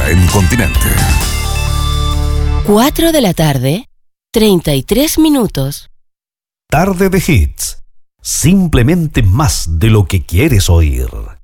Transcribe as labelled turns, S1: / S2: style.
S1: en Continente.
S2: 4 de la tarde, 33 minutos.
S3: Tarde de Hits. Simplemente más de lo que quieres oír.